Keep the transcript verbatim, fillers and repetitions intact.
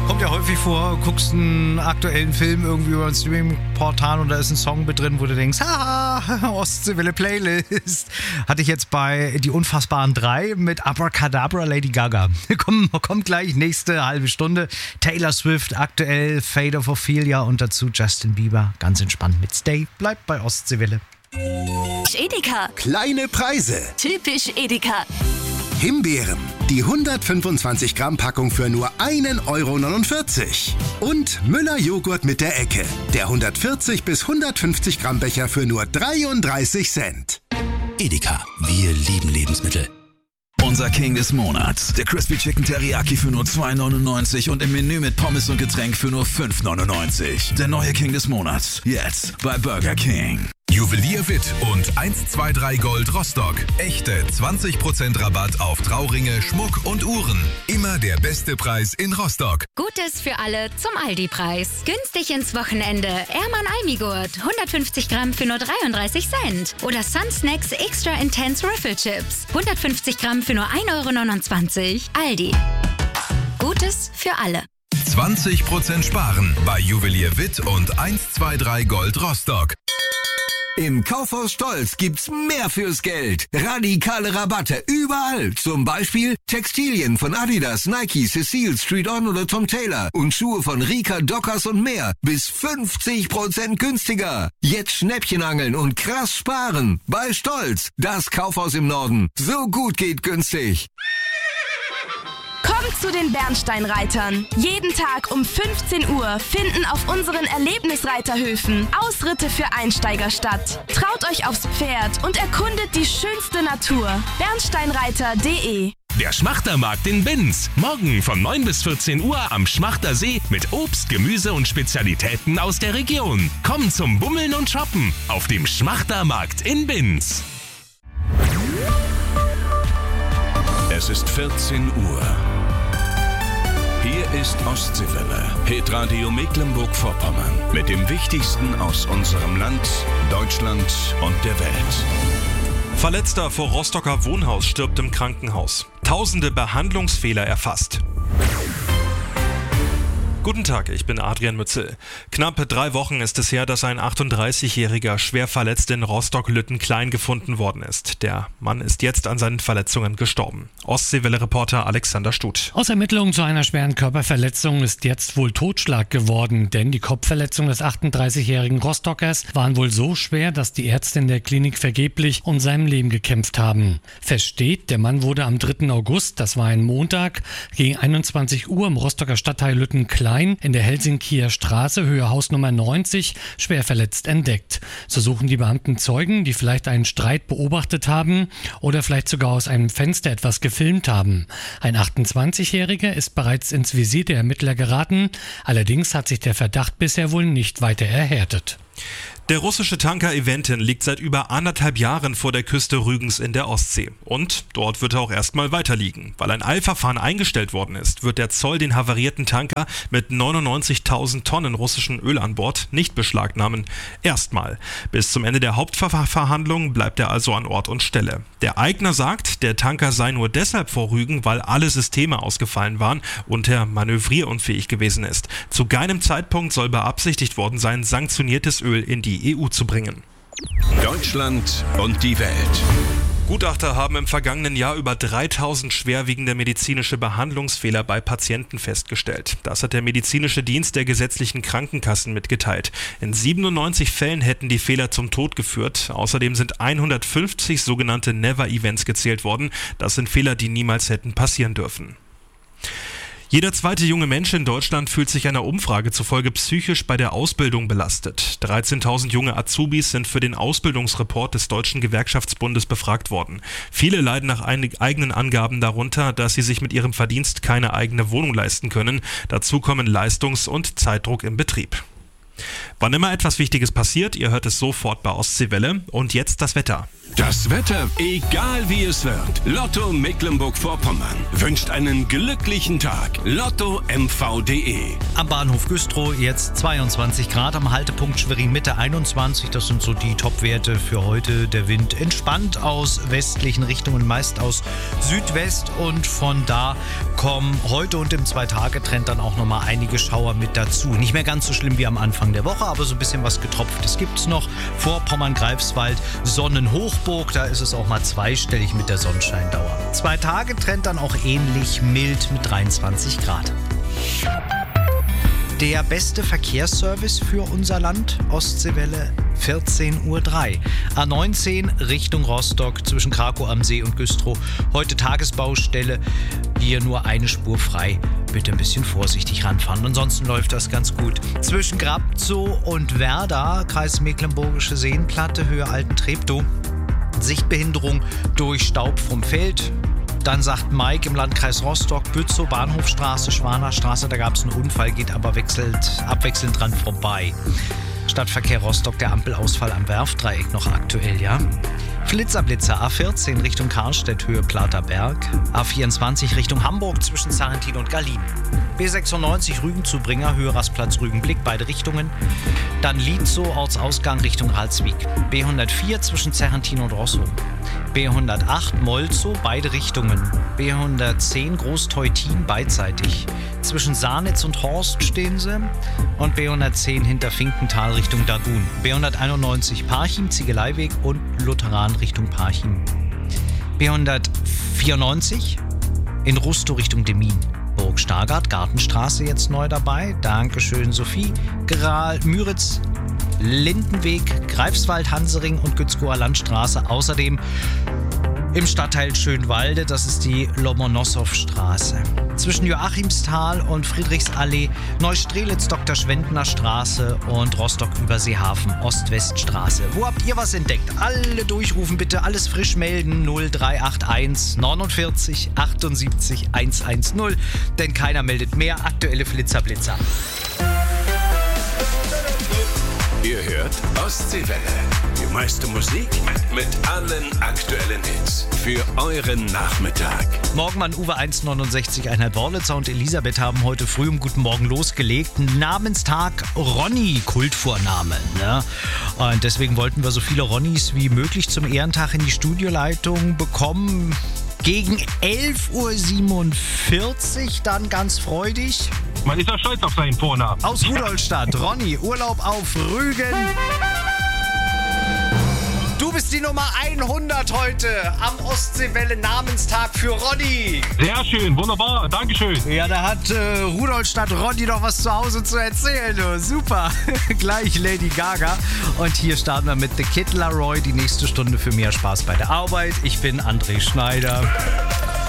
Kommt ja häufig vor, guckst einen aktuellen Film irgendwie über ein Streaming-Portal und da ist ein Song mit drin, wo du denkst, haha, Ostseewelle Playlist. Hatte ich jetzt bei Die Unfassbaren drei mit Abracadabra Lady Gaga. Komm, kommt gleich, nächste halbe Stunde. Taylor Swift, aktuell Fate of Ophelia und dazu Justin Bieber. Ganz entspannt mit Stay. Bleibt bei Ostseewelle. Edeka. Kleine Preise. Typisch Edeka. Himbeeren. Die hundertfünfundzwanzig Gramm Packung für nur ein Euro neunundvierzig. Und Müller Joghurt mit der Ecke. Der hundertvierzig bis hundertfünfzig Gramm Becher für nur dreiunddreißig Cent. Edeka. Wir lieben Lebensmittel. Unser King des Monats. Der Crispy Chicken Teriyaki für nur zwei neunundneunzig und im Menü mit Pommes und Getränk für nur fünf neunundneunzig. Der neue King des Monats. Jetzt bei Burger King. Juwelier Witt und eins zwei drei Gold Rostock. Echte zwanzig Prozent Rabatt auf Trauringe, Schmuck und Uhren. Immer der beste Preis in Rostock. Gutes für alle zum Aldi-Preis. Günstig ins Wochenende. Ermann Almigurt. hundertfünfzig Gramm für nur dreiunddreißig Cent. Oder Sun Snacks Extra Intense Riffle Chips. hundertfünfzig Gramm für nur ein Euro neunundzwanzig. Aldi. Gutes für alle. zwanzig Prozent sparen bei Juwelier Witt und eins zwei drei Gold Rostock. Im Kaufhaus Stolz gibt's mehr fürs Geld. Radikale Rabatte überall. Zum Beispiel Textilien von Adidas, Nike, Cecile, Street On oder Tom Taylor. Und Schuhe von Rika, Dockers und mehr. Bis fünfzig Prozent günstiger. Jetzt Schnäppchen angeln und krass sparen. Bei Stolz. Das Kaufhaus im Norden. So gut geht günstig. Kommt zu den Bernsteinreitern. Jeden Tag um fünfzehn Uhr finden auf unseren Erlebnisreiterhöfen Ausritte für Einsteiger statt. Traut euch aufs Pferd und erkundet die schönste Natur. bernsteinreiter punkt de. Der Schmachtermarkt in Binz. Morgen von neun bis vierzehn Uhr am Schmachtersee mit Obst, Gemüse und Spezialitäten aus der Region. Komm zum Bummeln und Shoppen auf dem Schmachtermarkt in Binz. Es ist vierzehn Uhr. Hier ist Ostseewelle, Hitradio Mecklenburg-Vorpommern. Mit dem Wichtigsten aus unserem Land, Deutschland und der Welt. Verletzter vor Rostocker Wohnhaus stirbt im Krankenhaus. Tausende Behandlungsfehler erfasst. Guten Tag, ich bin Adrian Mützel. Knapp drei Wochen ist es her, dass ein achtunddreißigjähriger schwer verletzt in Rostock-Lüttenklein gefunden worden ist. Der Mann ist jetzt an seinen Verletzungen gestorben. Ostseewelle-Reporter Alexander Stuth. Aus Ermittlungen zu einer schweren Körperverletzung ist jetzt wohl Totschlag geworden, denn die Kopfverletzungen des achtunddreißigjährigen Rostockers waren wohl so schwer, dass die Ärzte in der Klinik vergeblich um sein Leben gekämpft haben. Fest steht, der Mann wurde am dritten August, das war ein Montag, gegen einundzwanzig Uhr im Rostocker Stadtteil Lüttenklein in der Helsinkier Straße, Höhe Hausnummer neunzig, schwer verletzt entdeckt. So suchen die Beamten Zeugen, die vielleicht einen Streit beobachtet haben oder vielleicht sogar aus einem Fenster etwas gefilmt haben. Ein achtundzwanzigjähriger ist bereits ins Visier der Ermittler geraten, allerdings hat sich der Verdacht bisher wohl nicht weiter erhärtet. Der russische Tanker Eventin liegt seit über anderthalb Jahren vor der Küste Rügens in der Ostsee. Und dort wird er auch erstmal weiter liegen. Weil ein Eilverfahren eingestellt worden ist, wird der Zoll den havarierten Tanker mit neunundneunzigtausend Tonnen russischem Öl an Bord nicht beschlagnahmen. Erstmal. Bis zum Ende der Hauptverhandlung bleibt er also an Ort und Stelle. Der Eigner sagt, der Tanker sei nur deshalb vor Rügen, weil alle Systeme ausgefallen waren und er manövrierunfähig gewesen ist. Zu keinem Zeitpunkt soll beabsichtigt worden sein, sanktioniertes Öl in die E U zu bringen. Deutschland und die Welt. Gutachter haben im vergangenen Jahr über dreitausend schwerwiegende medizinische Behandlungsfehler bei Patienten festgestellt. Das hat der medizinische Dienst der gesetzlichen Krankenkassen mitgeteilt. In siebenundneunzig Fällen hätten die Fehler zum Tod geführt. Außerdem sind hundertfünfzig sogenannte Never-Events gezählt worden. Das sind Fehler, die niemals hätten passieren dürfen. Jeder zweite junge Mensch in Deutschland fühlt sich einer Umfrage zufolge psychisch bei der Ausbildung belastet. dreizehntausend junge Azubis sind für den Ausbildungsreport des Deutschen Gewerkschaftsbundes befragt worden. Viele leiden nach eigenen Angaben darunter, dass sie sich mit ihrem Verdienst keine eigene Wohnung leisten können. Dazu kommen Leistungs- und Zeitdruck im Betrieb. Wann immer etwas Wichtiges passiert, ihr hört es sofort bei Ostseewelle. Und jetzt das Wetter. Das Wetter, egal wie es wird. Lotto Mecklenburg-Vorpommern wünscht einen glücklichen Tag. Lotto M V punkt de. Am Bahnhof Güstrow jetzt zweiundzwanzig Grad, am Haltepunkt Schwerin-Mitte einundzwanzig. Das sind so die Topwerte für heute. Der Wind entspannt aus westlichen Richtungen, meist aus Südwest. Und von da kommen heute und im Zwei-Tage-Trend dann auch nochmal einige Schauer mit dazu. Nicht mehr ganz so schlimm wie am Anfang der Woche, aber so ein bisschen was Getropftes gibt es noch. Vorpommern-Greifswald, Sonnenhochburg, da ist es auch mal zweistellig mit der Sonnenscheindauer. Zwei-Tage-Trend dann auch ähnlich mild mit dreiundzwanzig Grad. Der beste Verkehrsservice für unser Land, Ostseewelle, vierzehn Uhr drei. A neunzehn Richtung Rostock zwischen Krakow am See und Güstrow. Heute Tagesbaustelle, hier nur eine Spur frei. Bitte ein bisschen vorsichtig ranfahren, ansonsten läuft das ganz gut. Zwischen Grabzow und Werder, Kreis Mecklenburgische Seenplatte, Höhe Alten-Treptow. Sichtbehinderung durch Staub vom Feld. Dann sagt Mike im Landkreis Rostock, Bützow, Bahnhofstraße, Schwanerstraße, da gab es einen Unfall, geht aber wechselt, abwechselnd dran vorbei. Stadtverkehr Rostock, der Ampelausfall am Werftdreieck noch aktuell, ja. Flitzerblitzer, A vierzehn Richtung Karlstedt, Höhe Platerberg. A vierundzwanzig Richtung Hamburg zwischen Sarrentin und Gallin. B sechsundneunzig Rügen-Zubringer, Höhe Rastplatz Rügenblick, beide Richtungen. Dann Lietzow, Ortsausgang Richtung Ralswiek. B hundertvier zwischen Sarrentin und Rossum. B hundertacht Molzow, beide Richtungen. B hundertzehn Großteutin, beidseitig. Zwischen Sarnitz und Horst stehen sie. Und B hundertzehn hinter Finkenthal Richtung Dagun. B hunderteinundneunzig Parchim, Ziegeleiweg und Lutheran Richtung Parchim. B hundertvierundneunzig in Rustow Richtung Demmin. Burg Stargard, Gartenstraße jetzt neu dabei. Dankeschön, Sophie. Gral, Müritz, Lindenweg, Greifswald, Hansering und Gützkower Landstraße. Außerdem im Stadtteil Schönwalde, das ist die Lomonossow-Straße. Zwischen Joachimsthal und Friedrichsallee, Neustrelitz, Doktor Schwendner Straße und Rostock-Überseehafen, Ost-West-Straße. Wo habt ihr was entdeckt? Alle durchrufen bitte, alles frisch melden, null drei acht eins neunundvierzig achtundsiebzig hundertzehn, denn keiner meldet mehr. Aktuelle Flitzerblitzer. Ihr hört Ostseewelle. Die meiste Musik mit allen aktuellen Hits für euren Nachmittag. Morgenmann Uwe eins neunundsechzig Komma eins Worlitzer und Elisabeth haben heute früh um Guten Morgen losgelegt. Namenstag Ronny, Kultvorname. Ne? Und deswegen wollten wir so viele Ronnys wie möglich zum Ehrentag in die Studioleitung bekommen. Gegen elf Uhr siebenundvierzig dann ganz freudig. Man ist ja stolz auf seinen Vornamen. Aus Rudolstadt, Ronny, Urlaub auf Rügen. Du bist die Nummer hundert heute am Ostseewelle-Namenstag für Ronny. Sehr schön, wunderbar, dankeschön. Ja, da hat äh, Rudolstadt Ronny noch was zu Hause zu erzählen. Du. Super, gleich Lady Gaga. Und hier starten wir mit The Kid Laroi, die nächste Stunde für mehr Spaß bei der Arbeit. Ich bin André Schneider.